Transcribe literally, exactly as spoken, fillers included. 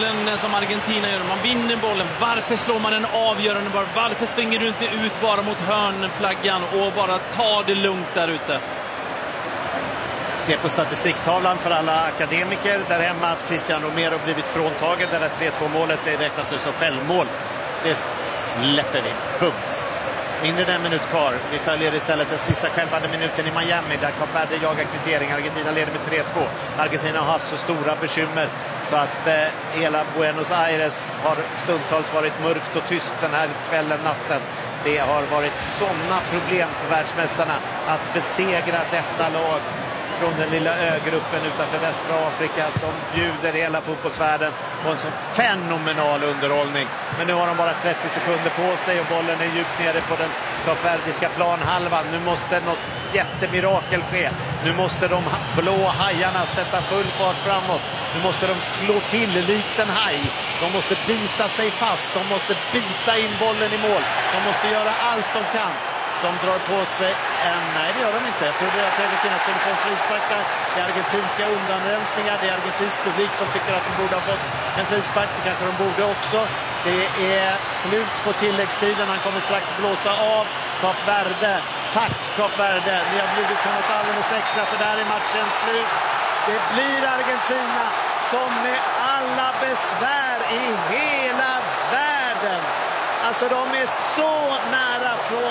bollen som Argentina gör. Man vinner bollen. Varför slår man en avgörande boll? Varför springer du inte ut bara mot hörnflaggan och bara tar det lugnt där ute? Se på statistiktavlan för alla akademiker där hemma att Cristiano Romero blivit fråntagen. Det där tre två målet det räknas nu som självmål. Det släpper vi. Pumps. Mindre än en minut kvar. Vi följer istället den sista självande minuten i Miami där Kap Verde jagar kvittering. Argentina leder med tre två. Argentina har haft så stora bekymmer så att eh, hela Buenos Aires har stundtals varit mörkt och tyst den här kvällen, natten. Det har varit sådana problem för världsmästarna att besegra detta lag från den lilla ögruppen utanför västra Afrika som bjuder hela fotbollsvärlden på en sån fenomenal underhållning. Men nu har de bara trettio sekunder på sig och bollen är djupt nere på den kapverdiska planhalvan. Nu måste något jättemirakel ske. Nu måste de blå hajarna sätta full fart framåt. Nu måste de slå till likt en haj. De måste bita sig fast. De måste bita in bollen i mål. De måste göra allt de kan. De drar på sig en... Nej, det gör de inte. Jag trodde att Argentina skulle få en frispark där. Det är argentinska undanrensningar. Det är argentinsk publik som tycker att de borde ha fått en frispark. Det kanske de borde också. Det är slut på tilläggstiden. Han kommer strax blåsa av Kap Verde. Tack Kap Verde. Ni har blivit på något alldeles extra för där är matchen slut. Det blir Argentina som med alla besvär i hela världen. Alltså de är så nära från